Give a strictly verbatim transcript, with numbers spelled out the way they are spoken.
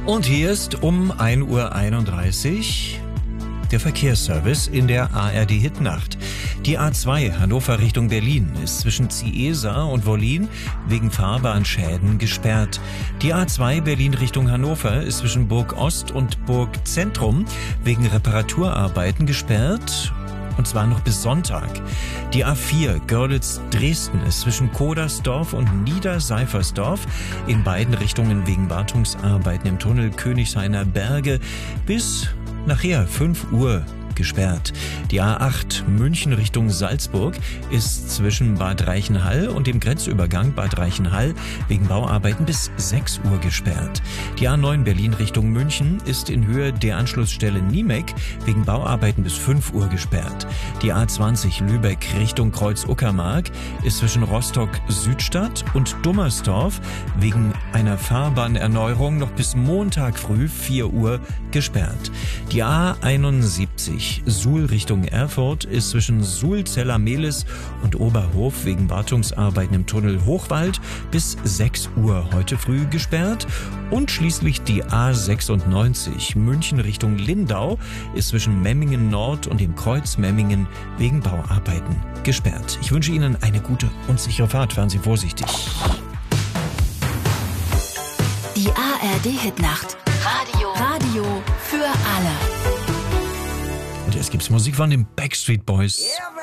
Und hier ist um ein Uhr einunddreißig der Verkehrsservice in der A R D-Hitnacht. Die A zwei Hannover Richtung Berlin ist zwischen Ziesa und Wollin wegen Fahrbahnschäden gesperrt. Die A zwei Berlin Richtung Hannover ist zwischen Burg Ost und Burg Zentrum wegen Reparaturarbeiten gesperrt. Und zwar noch bis Sonntag. Die A vier Görlitz-Dresden ist zwischen Kodersdorf und Niederseifersdorf in beiden Richtungen wegen Wartungsarbeiten im Tunnel Königshainer Berge bis nachher fünf Uhr gesperrt. Die A acht München Richtung Salzburg ist zwischen Bad Reichenhall und dem Grenzübergang Bad Reichenhall wegen Bauarbeiten bis sechs Uhr gesperrt. Die A neun Berlin Richtung München ist in Höhe der Anschlussstelle Niemek wegen Bauarbeiten bis fünf Uhr gesperrt. Die A zwanzig Lübeck Richtung Kreuz-Uckermark ist zwischen Rostock-Südstadt und Dummersdorf wegen einer Fahrbahnerneuerung noch bis Montag früh vier Uhr gesperrt. Die A einundsiebzig Suhl Richtung Erfurt ist zwischen Suhl-Zellermehlis und Oberhof wegen Wartungsarbeiten im Tunnel Hochwald bis sechs Uhr heute früh gesperrt. Und schließlich die A sechsundneunzig München Richtung Lindau ist zwischen Memmingen Nord und dem Kreuz Memmingen wegen Bauarbeiten gesperrt. Ich wünsche Ihnen eine gute und sichere Fahrt. Fahren Sie vorsichtig. Die A R D-Hitnacht. Radio. Radio für alle. Und jetzt gibt's Musik von den Backstreet Boys. Yeah,